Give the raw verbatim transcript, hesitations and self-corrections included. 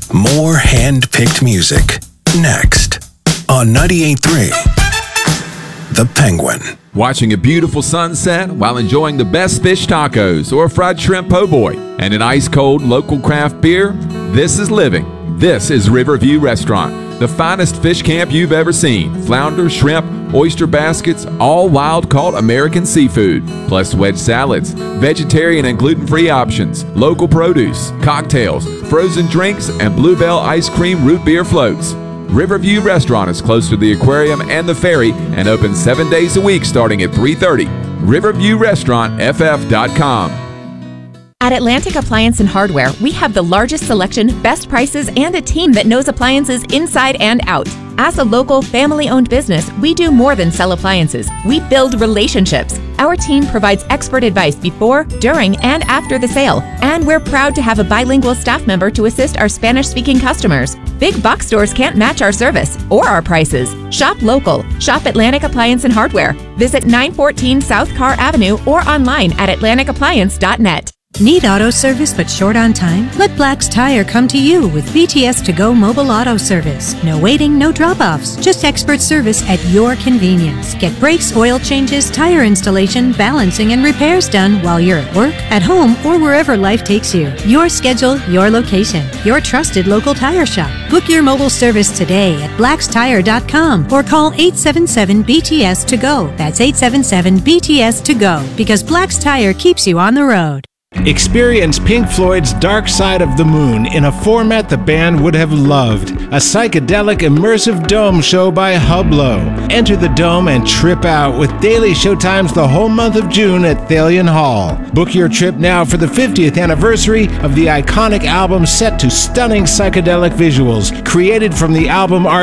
More hand-picked music. Next on ninety-eight point three The Penguin. Watching a beautiful sunset while enjoying the best fish tacos or fried shrimp po' boy and an ice-cold local craft beer? This is living. This is Riverview Restaurant, the finest fish camp you've ever seen. Flounder, shrimp, oyster baskets, all wild-caught American seafood, plus wedge salads, vegetarian and gluten-free options, local produce, cocktails, frozen drinks, and Bluebell ice cream root beer floats. Riverview Restaurant is close to the aquarium and the ferry and open seven days a week starting at three thirty. riverview restaurant f f dot com. At Atlantic Appliance and Hardware, we have the largest selection, best prices, and a team that knows appliances inside and out. As a local, family-owned business, we do more than sell appliances. We build relationships. Our team provides expert advice before, during, and after the sale. And we're proud to have a bilingual staff member to assist our Spanish-speaking customers. Big box stores can't match our service or our prices. Shop local. Shop Atlantic Appliance and Hardware. Visit nine fourteen South Carr Avenue or online at atlantic appliance dot net. Need auto service but short on time? Let Black's Tire come to you with B T S to go mobile auto service. No waiting, no drop-offs, just expert service at your convenience. Get brakes, oil changes, tire installation, balancing, and repairs done while you're at work, at home, or wherever life takes you. Your schedule, your location, your trusted local tire shop. Book your mobile service today at blacks tire dot com or call eight seven seven B T S to go. That's eight seven seven B T S to go, because Black's Tire keeps you on the road. Experience Pink Floyd's Dark Side of the Moon in a format the band would have loved. A psychedelic immersive dome show by Hublo. Enter the dome and trip out with daily showtimes the whole month of June at Thalian Hall. Book your trip now for the fiftieth anniversary of the iconic album set to stunning psychedelic visuals created from the album art.